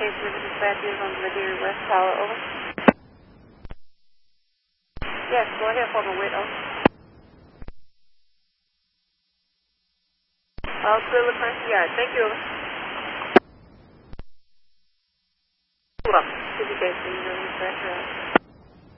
Case River Dispatch is on Ladera West Tower, over. Yes, go ahead for me, Whit, over. All clear with Frank Yard. Thank you, over. City Case River Dispatch.